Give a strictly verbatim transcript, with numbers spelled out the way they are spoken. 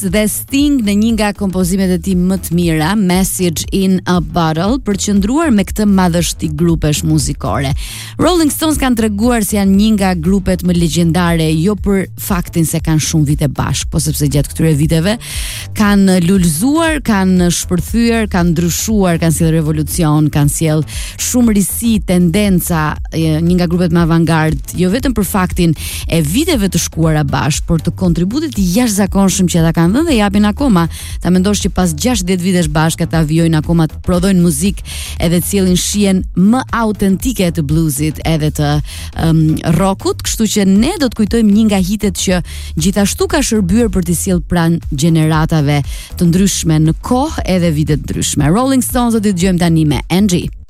dhe Sting në një nga kompozimet e tij më të mira, Message in a Bottle, për të qëndruar me këtë madhështi grupesh muzikore. Rolling Stones kanë treguar se janë një nga grupet më legjendare, jo për faktin se kanë shumë vite bashkë, po sepse gjatë këtyre viteve kanë lulëzuar, kanë shpërthyer, kanë ndryshuar, kanë sjellë revolucion, kanë sjellë shumë risi, tendenca, një nga grupet më avangard, jo vetëm për faktin e viteve të shkuara bashkë, por të kontributit jashtëzakonshëm që ata kanë dhënë dhe japin akoma. Ta mendosh që pas gjashtëdhjetë vitesh bashkë ata vijojnë akoma të prodhojnë muzikë edhe të sjellin shihen më autentike të bluesit edhe të um, rockut, kështu që ne do të kujtojmë një nga hitet që gjithashtu ka shërbyer për të sjellë pranë gjeneratave të ndryshme në kohë edhe vite të ndryshme. Rolling Stones do të dëgjojmë tani me Angie.